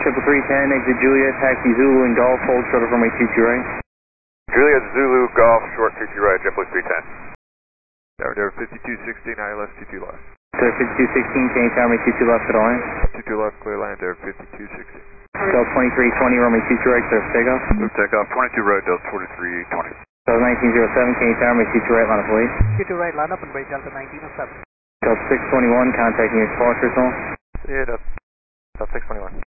Triple 310, exit Juliet, taxi Zulu and Golf, hold short of runway 22 right. Juliet Zulu Golf, short 22 right, JetBlue 310. Tower 5216, ILS 22 left. Tower 5216, change runway 22 left at all in. 22 left, clear land, Tower 5216. Delta 2320, runway 22 right, surface takeoff. Move takeoff, 22 right, Delta 4320. Delta 1907, change runway 22 right, line up police. 22 right, line up and break Delta 1907. Delta 621, contacting your departure zone. Yeah, Delta 621.